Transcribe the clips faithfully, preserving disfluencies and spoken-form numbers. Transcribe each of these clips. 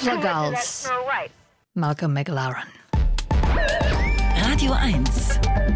Love the Gulls. Malcolm McLaren. Radio eins.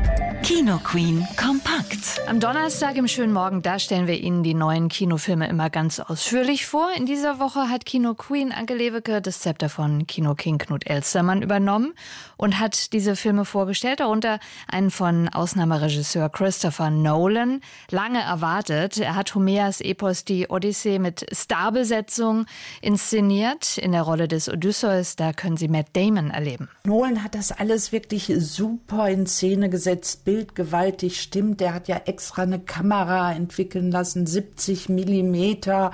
Kino Queen kompakt. Am Donnerstag im schönen Morgen, da stellen wir Ihnen die neuen Kinofilme immer ganz ausführlich vor. In dieser Woche hat Kino Queen Anke Lewicke das Zepter von Kino King Knut Elstermann übernommen und hat diese Filme vorgestellt, darunter einen von Ausnahmeregisseur Christopher Nolan. Lange erwartet. Er hat Homers Epos Die Odyssee mit Starbesetzung inszeniert. In der Rolle des Odysseus, da können Sie Matt Damon erleben. Nolan hat das alles wirklich super in Szene gesetzt, bildgewaltig stimmt. Der hat ja extra eine Kamera entwickeln lassen, siebzig Millimeter,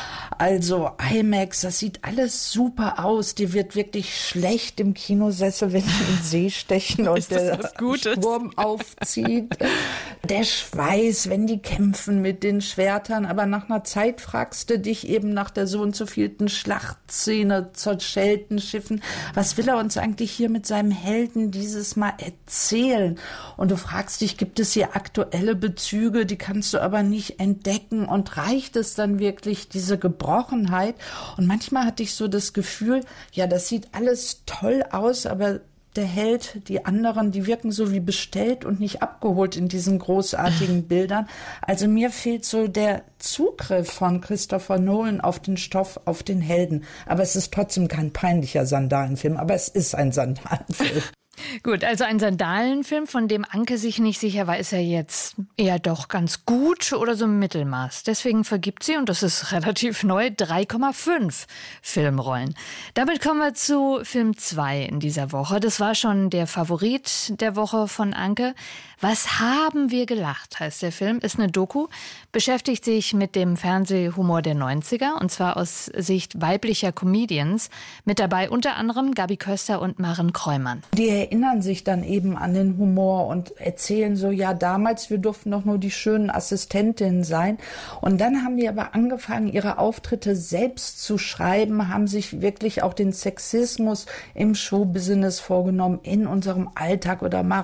also IMAX, das sieht alles super aus. Die wird wirklich schlecht im Kinosessel, wenn sie in den See stechen und der Sturm aufzieht. Der Schweiß, wenn die kämpfen mit den Schwertern, aber nach einer Zeit fragst du dich eben nach der so und so vielten Schlachtszene, zerschellten Schiffen, was will er uns eigentlich hier mit seinem Helden dieses Mal erzählen? Und du fragst dich, gibt es hier aktuelle Bezüge, die kannst du aber nicht entdecken, und reicht es dann wirklich, diese Gebrochenheit? Und manchmal hatte ich so das Gefühl, ja, das sieht alles toll aus, aber der Held, die anderen, die wirken so wie bestellt und nicht abgeholt in diesen großartigen Bildern. Also mir fehlt so der Zugriff von Christopher Nolan auf den Stoff, auf den Helden. Aber es ist trotzdem kein peinlicher Sandalenfilm, aber es ist ein Sandalenfilm. Gut, also ein Sandalenfilm, von dem Anke sich nicht sicher war, ist er jetzt eher doch ganz gut oder so im Mittelmaß. Deswegen vergibt sie, und das ist relativ neu, drei Komma fünf Filmrollen. Damit kommen wir zu Film zwei in dieser Woche. Das war schon der Favorit der Woche von Anke. Was haben wir gelacht, heißt der Film, ist eine Doku, beschäftigt sich mit dem Fernsehhumor der neunziger, und zwar aus Sicht weiblicher Comedians. Mit dabei unter anderem Gabi Köster und Maren Kräumann. Die erinnern sich dann eben an den Humor und erzählen so, ja, damals, wir durften doch nur die schönen Assistentinnen sein. Und dann haben die aber angefangen, ihre Auftritte selbst zu schreiben, haben sich wirklich auch den Sexismus im Showbusiness vorgenommen, in unserem Alltag. Oder Maren